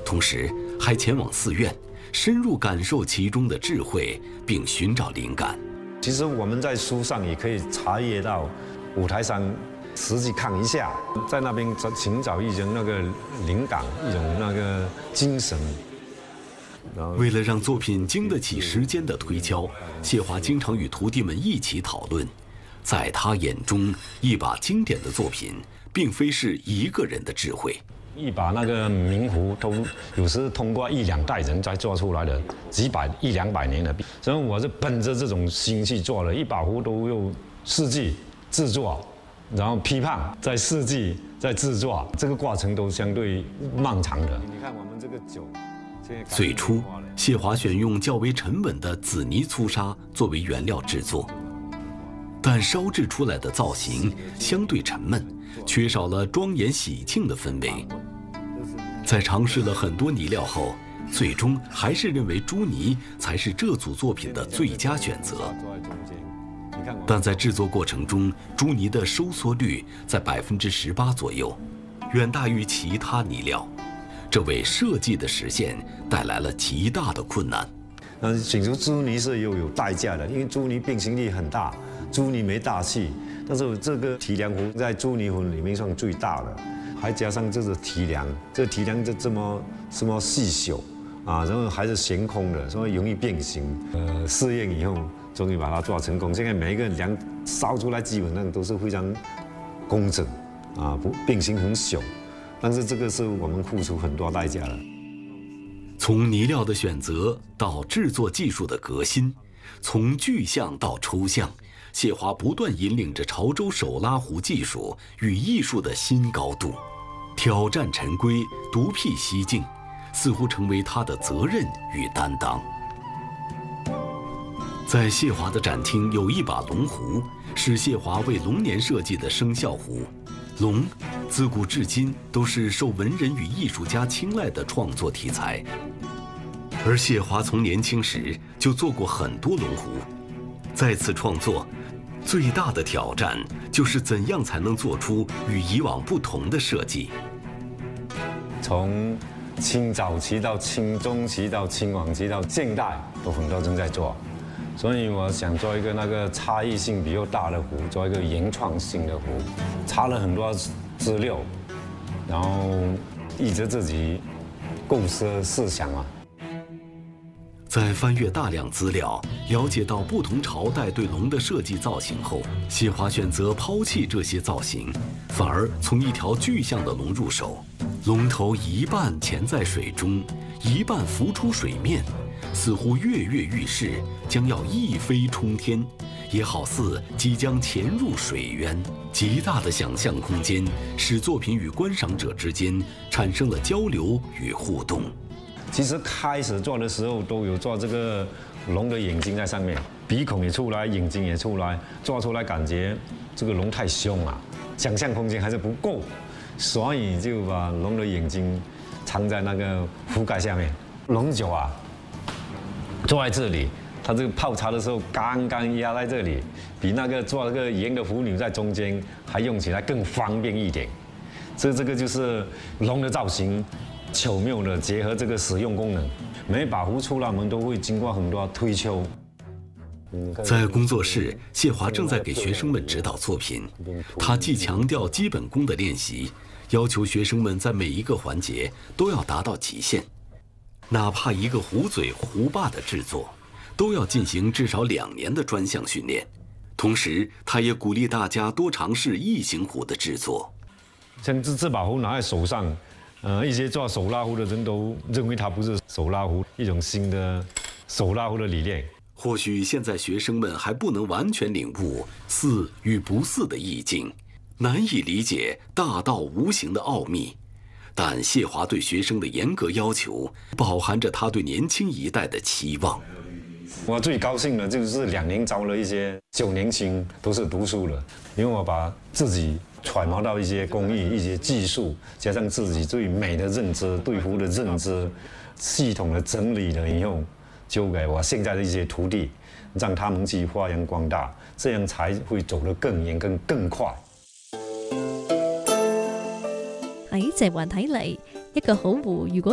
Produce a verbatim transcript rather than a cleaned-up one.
同时还前往寺院，深入感受其中的智慧，并寻找灵感。 其实我们在书上也可以查阅到，五台山实际看一下，在那边寻找一种那个灵感，一种那个精神。 为了让作品经得起时间的推敲，谢华经常与徒弟们一起讨论。在他眼中，一把经典的作品，并非是一个人的智慧。 一把那个明壶都有时通过一两代人才做出来的，几百一两百年的，所以我是奔着这种心去做了。一把壶都用四季制作，然后批判，在四季在制作，这个过程都相对漫长的。你看我们这个酒， 最初谢华选用较为沉稳的紫泥粗砂作为原料制作，但烧制出来的造型相对沉闷，缺少了庄严喜庆的氛围。在尝试了很多泥料后，最终还是认为朱泥才是这组作品的最佳选择。但在制作过程中，朱泥的收缩率在百分之十八左右，远大于其他泥料，这为设计的实现带来了极大的困难。 那选出朱泥是又有代价的，因为朱泥变形力很大，朱泥没大气。但是这个提梁壶在朱泥壶里面算最大的，还加上这个提梁，这提梁就这么这么细小啊，然后还是悬空的，所以容易变形。呃，试验以后，终于把它做成功。现在每一个梁烧出来基本上都是非常工整啊，不变形很小。但是这个是我们付出很多代价的。 从泥料的选择到制作技术的革新，从具象到抽象。谢华不断引领着潮州手拉壶技术与艺术的新高度，挑战陈规，独辟蹊径，似乎成为他的责任与担当。在谢华的展厅有一把龙壶，是谢华为龙年设计的生肖壶。龙，自古至今都是受文人与艺术家青睐的创作题材，而谢华从年轻时就做过很多龙壶。再次创作，最大的挑战就是怎样才能做出与以往不同的设计。 从清早期到清中期到清晚期到现代，都很多人在做，所以我想做一个那个差异性比较大的壶，做一个原创性的壶，查了很多资料，然后依着自己构思思想啊。 在翻阅大量资料，了解到不同朝代对龙的设计造型后，谢华选择抛弃这些造型，反而从一条具象的龙入手。龙头一半潜在水中，一半浮出水面，似乎跃跃欲试，将要一飞冲天，也好似即将潜入水渊。极大的想象空间，使作品与观赏者之间产生了交流与互动。 其实开始做的时候都有做这个龙的眼睛在上面，鼻孔也出来，眼睛也出来，做出来感觉这个龙太凶了，想象空间还是不够，所以就把龙的眼睛藏在那个壶盖下面。龙酒啊，坐在这里，它这个泡茶的时候刚刚压在这里，比那个做那个圆的壶钮在中间还用起来更方便一点。这这个就是龙的造型。巧妙的结合这个使用功能，每把壶出来我们都会经过很多推敲。 在工作室，谢华正在给学生们指导作品。他既强调基本功的练习，要求学生们在每一个环节都要达到极限，哪怕一个壶嘴、壶把的制作，都要进行至少两年的专项训练。同时，他也鼓励大家多尝试异形壶的制作。 像这这把壶拿在手上。呃，一些做手拉壶的人都认为它不是手拉壶，一种新的手拉壶的理念。 或许现在学生们还不能完全领悟似与不似的意境，难以理解大道无形的奥秘，但谢华对学生的严格要求，饱含着他对年轻一代的期望。 我最高兴的就是两年招了一些小年轻，都是读书的，因为我把自己揣摩到一些工艺、一些技术，加上自己对美的认知、对壶的认知，系统的整理了以后，交给我现在的一些徒弟，让他们去发扬光大，这样才会走得更遠、更更快。 喺謝華睇嚟，一個好壺如果